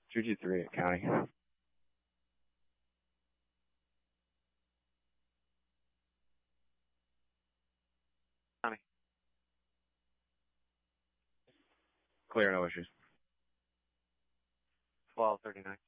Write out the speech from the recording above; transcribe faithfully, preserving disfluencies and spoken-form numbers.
two two three at County. County. Clear, no issues. twelve thirty-nine.